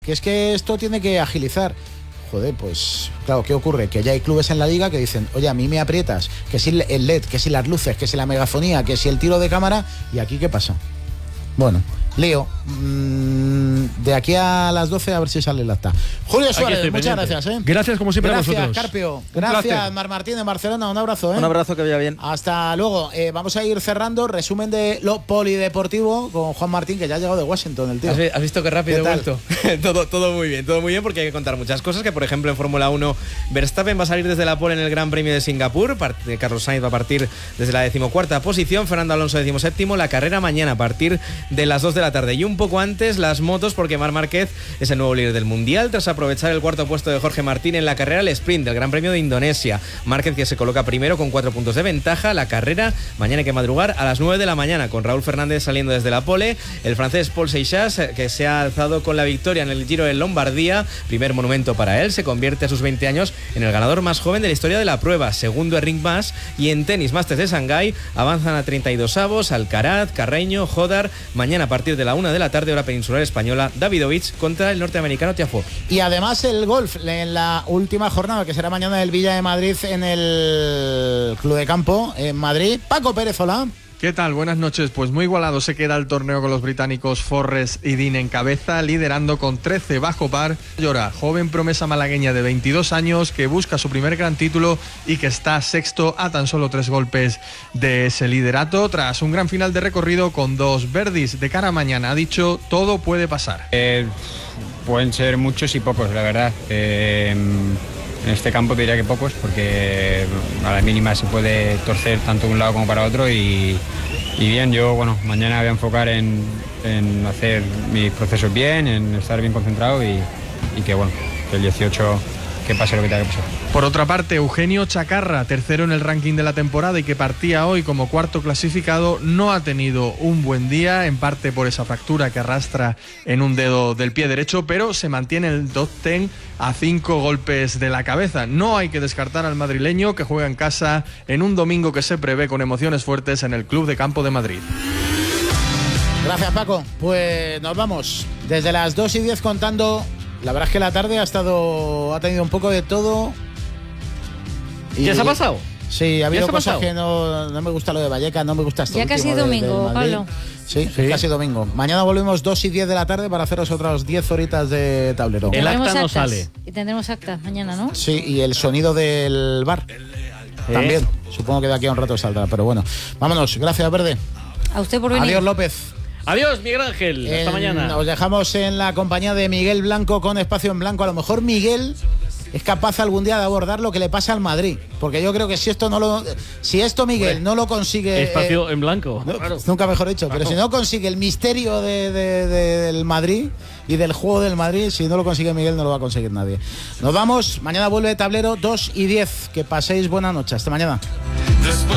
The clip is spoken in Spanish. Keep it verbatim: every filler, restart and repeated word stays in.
que es que esto tiene que agilizar. Joder, pues claro, ¿qué ocurre? Que ya hay clubes en la liga que dicen, oye, a mí me aprietas, que si el L E D, que si las luces, que si la megafonía, que si el tiro de cámara, ¿y aquí qué pasa? Bueno, Leo, mmm, de aquí a las doce a ver si sale el acta. Julio Suárez, muchas pendiente. gracias. ¿eh? Gracias como siempre gracias, a vosotros. Carpio. Gracias, Mar Martín de Barcelona. Un abrazo. ¿eh? Un abrazo, que vaya bien. Hasta luego. Eh, vamos a ir cerrando. Resumen de lo polideportivo con Juan Martín, que ya ha llegado de Washington, el tío. ¿Has visto qué rápido he vuelto? todo, todo muy bien, todo muy bien, porque hay que contar muchas cosas. Que por ejemplo en Fórmula uno, Verstappen va a salir desde la pole en el Gran Premio de Singapur. Carlos Sainz va a partir desde la decimocuarta posición. Fernando Alonso decimoséptimo. La carrera mañana a partir de las dos de la tarde. Y un poco antes las motos, porque Marc Márquez es el nuevo líder del Mundial tras aprovechar el cuarto puesto de Jorge Martín en la carrera al sprint del Gran Premio de Indonesia. Márquez, que se coloca primero con cuatro puntos de ventaja. La carrera mañana hay que madrugar a las nueve de la mañana, con Raúl Fernández saliendo desde la pole. El francés Paul Seixas, que se ha alzado con la victoria en el Giro de Lombardía, primer monumento para él, se convierte a sus veinte años en el ganador más joven de la historia de la prueba. Segundo Enric Mas. Y en tenis, Masters de Shanghái, avanzan a treinta y dos avos Alcaraz, Carreño, Jodar. Mañana a partir de la una de la tarde, hora peninsular española, Davidovich contra el norteamericano Tiafoe. Y además el golf en la última jornada, que será mañana, del Villa de Madrid en el Club de Campo en Madrid. Paco Pérez, hola. ¿Qué tal? Buenas noches. Pues muy igualado se queda el torneo con los británicos Forrest y Dean en cabeza, liderando con trece bajo par. Llora, joven promesa malagueña de veintidós años que busca su primer gran título y que está sexto a tan solo tres golpes de ese liderato, tras un gran final de recorrido con dos birdies de cara a mañana. Ha dicho, todo puede pasar. Eh, pueden ser muchos y pocos, la verdad. Eh, en este campo te diría que pocos, porque a la mínima se puede torcer tanto de un lado como para otro. Y, y bien, yo bueno, mañana voy a enfocar en, en hacer mis procesos bien, en estar bien concentrado y, y que bueno, que el dieciocho que pase lo que tenga que pasar. Por otra parte, Eugenio Chacarra, tercero en el ranking de la temporada y que partía hoy como cuarto clasificado, no ha tenido un buen día, en parte por esa fractura que arrastra en un dedo del pie derecho, pero se mantiene el top ten a cinco golpes de la cabeza. No hay que descartar al madrileño, que juega en casa en un domingo que se prevé con emociones fuertes en el Club de Campo de Madrid. Gracias, Paco. Pues nos vamos desde las dos y diez contando. La verdad es que la tarde ha estado, ha tenido un poco de todo. Y ¿ya se ha pasado? Sí, ha habido cosas que no, no me gusta lo de Vallecas, no me gusta esto. Ya casi domingo, Pablo. Sí, sí, casi domingo. Mañana volvemos dos y diez de la tarde para haceros otras diez horitas de tablero. El acta no sale. Y tendremos actas mañana, ¿no? Sí, y el sonido del bar. ¿Eh? También. Supongo que de aquí a un rato saldrá, pero bueno. Vámonos. Gracias, Verde. A usted por venir. Adiós, López. Adiós, Miguel Ángel. Hasta en, mañana. Os dejamos en la compañía de Miguel Blanco con Espacio en Blanco. A lo mejor Miguel es capaz algún día de abordar lo que le pasa al Madrid, porque yo creo que si esto no lo si esto Miguel Hombre, no lo consigue Espacio eh, en Blanco, no, claro. Nunca mejor dicho, pero si no consigue el misterio de, de, de, del Madrid y del juego del Madrid, si no lo consigue Miguel, no lo va a conseguir nadie. Nos vamos, mañana vuelve Tablero dos y diez. Que paséis buena noche, hasta mañana. Después